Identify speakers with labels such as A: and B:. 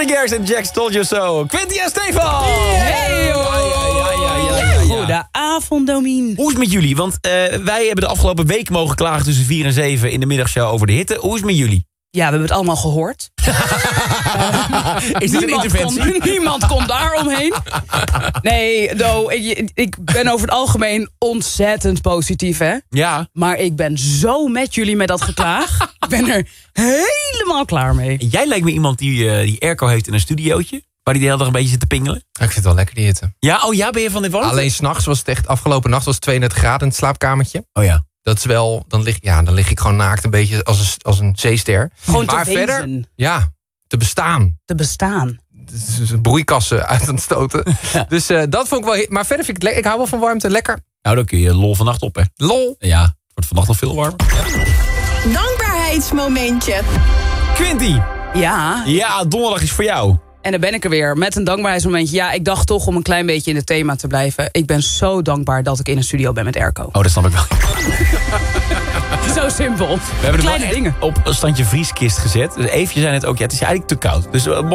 A: Patrick Garrix en Jax Told You So. Quinty en Stefan!
B: Hey, Goedenavond, Domien.
A: Hoe is het met jullie? Want wij hebben de afgelopen week mogen klagen tussen 4 en 7 in de middagshow over de hitte. Hoe is het met jullie?
B: Ja, we hebben het allemaal gehoord.
A: Is dit een interventie?
B: Niemand komt daar omheen. Nee, Do, ik ben over het algemeen ontzettend positief, hè?
A: Ja.
B: Maar ik ben zo met jullie met dat geklaag. Ik ben er helemaal klaar mee.
A: Jij lijkt me iemand die airco heeft in een studiootje. Waar die de hele dag een beetje zit te pingelen.
C: Ik vind het wel lekker, die hitte.
A: Ja, oh ja, ben je van dit warmte?
C: Alleen 's nachts was het echt, afgelopen nacht was het 32 graden in het slaapkamertje.
A: Oh ja.
C: Dat is wel, dan lig ik gewoon naakt een beetje als een zeester.
B: Gewoon
C: maar
B: te
C: verder,
B: wezen.
C: ja, te bestaan.
B: Te bestaan.
C: Dus broeikassen uit aan het stoten. Dus dat vond ik wel, maar verder vind ik het lekker. Ik hou wel van warmte, lekker.
A: Nou, dan kun je lol vannacht op, hè.
C: Lol.
A: Ja, het wordt vannacht nog veel warmer.
D: Dankbaarheidsmomentje.
A: Quinty.
B: Ja,
A: Ja, donderdag is voor jou.
B: en dan ben ik er weer met een dankbaarheidsmomentje. Ja, ik dacht toch om een klein beetje in het thema te blijven. Ik ben zo dankbaar dat ik in een studio ben met airco.
A: Oh, dat snap ik wel.
B: Zo simpel.
A: We hebben het
B: Kleine
A: wel
B: dingen.
A: op een standje vrieskist gezet. Dus eventjes zijn het ook, ja, het is eigenlijk te koud. Dus